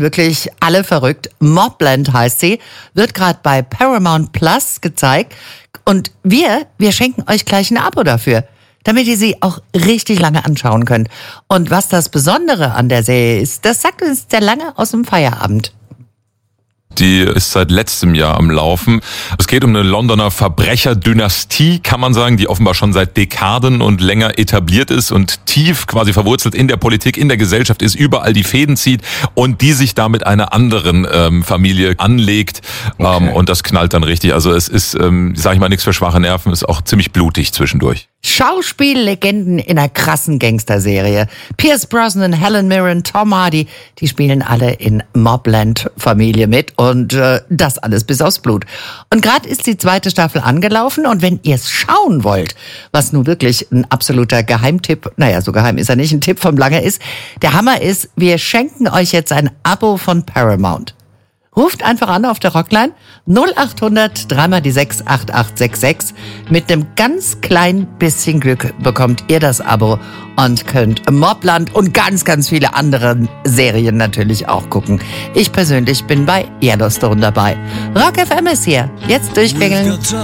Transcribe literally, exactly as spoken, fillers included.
Wirklich alle verrückt. Mobland heißt sie, wird gerade bei Paramount Plus gezeigt. Und wir, wir schenken euch gleich ein Abo dafür, damit ihr sie auch richtig lange anschauen könnt. Und was das Besondere an der Serie ist, das sagt uns der Lange aus dem Feierabend. Die ist seit letztem Jahr am Laufen. Es geht um eine Londoner Verbrecherdynastie, kann man sagen, die offenbar schon seit Dekaden und länger etabliert ist und tief quasi verwurzelt in der Politik, in der Gesellschaft ist, überall die Fäden zieht und die sich da mit einer anderen ähm, Familie anlegt. Okay. Ähm, und das knallt dann richtig. Also es ist, ähm, sag ich mal, nichts für schwache Nerven, ist auch ziemlich blutig zwischendurch. Schauspiellegenden in einer krassen Gangsterserie. Pierce Brosnan, Helen Mirren, Tom Hardy, die spielen alle in Mobland-Familie mit und äh, das alles bis aufs Blut. Und gerade ist die zweite Staffel angelaufen und wenn ihr es schauen wollt, was nun wirklich ein absoluter Geheimtipp, naja, so geheim ist er nicht, ein Tipp vom Lange ist, der Hammer ist, wir schenken euch jetzt ein Abo von Paramount. Ruft einfach an auf der Rockline null acht hundert drei mal die sechs acht acht sechs sechs. Mit einem ganz kleinen bisschen Glück bekommt ihr das Abo und könnt Mobland und ganz, ganz viele andere Serien natürlich auch gucken. Ich persönlich bin bei Yellowstone dabei. Rock F M ist hier. Jetzt durchklingeln.